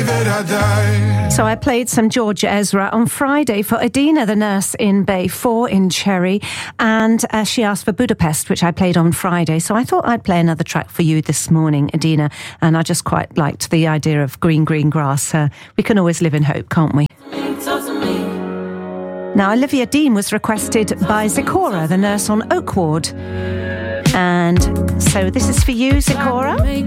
So I played some George Ezra on Friday for Adina, the nurse in Bay 4 in Cherry, and she asked for Budapest, which I played on Friday. So I thought I'd play another track for you this morning, Adina, and I just quite liked the idea of green, green grass. We can always live in hope, can't we? Now, Olivia Dean was requested by Zikora, the nurse on Oak Ward. And so this is for you, Zikora.